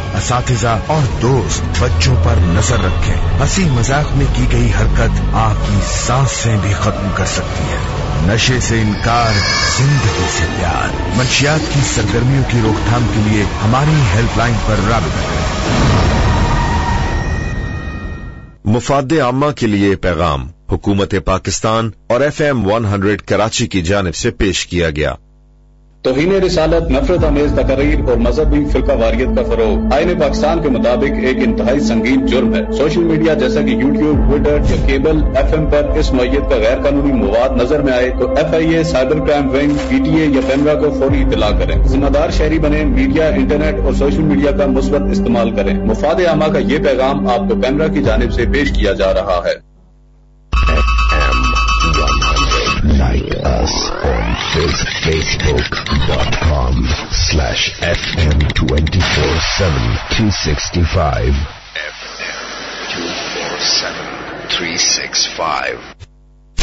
اساتذہ اور دوست بچوں پر نظر رکھیں. ہنسی مذاق میں کی گئی حرکت آپ کی سانسیں بھی ختم کر سکتی ہے. نشے سے انکار، زندگی سے پیار. منشیات کی سرگرمیوں کی روک تھام کے لیے ہماری ہیلپ لائن پر رابطہ کریں. مفاد عامہ کے لیے پیغام حکومت پاکستان اور FM 100 کراچی کی جانب سے پیش کیا گیا. توہین رسالت، نفرت آمیز تقاریر اور مذہبی فرقہ واریت کا فروغ آئین پاکستان کے مطابق ایک انتہائی سنگین جرم ہے. سوشل میڈیا جیسا کہ یوٹیوب، ٹویٹر یا کیبل FM پر اس نوعیت کا غیر قانونی مواد نظر میں آئے تو FIA cyber crime wing PTA یا پیمرا کو فوری اطلاع کریں. ذمہ دار شہری بنیں. میڈیا، انٹرنیٹ اور سوشل میڈیا کا مثبت استعمال کریں. مفاد عامہ کا یہ پیغام آپ کو پیمرا کی جانب سے پیش کیا جا رہا ہے. Like us on Facebook.com/FM247 365. FM247 365.